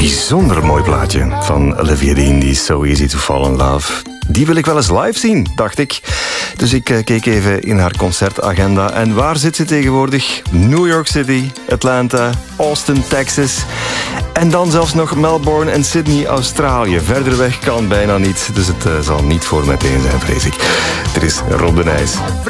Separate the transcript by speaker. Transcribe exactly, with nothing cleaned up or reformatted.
Speaker 1: bijzonder mooi plaatje van Olivia Dean, die is So Easy to Fall in Love. Die wil ik wel eens live zien, dacht ik. Dus ik uh, keek even in haar concertagenda. En waar zit ze tegenwoordig? New York City, Atlanta, Austin, Texas. En dan zelfs nog Melbourne en Sydney, Australië. Verder weg kan bijna niet, dus het uh, zal niet voor meteen zijn, vrees ik. Er is Rob de Nijs.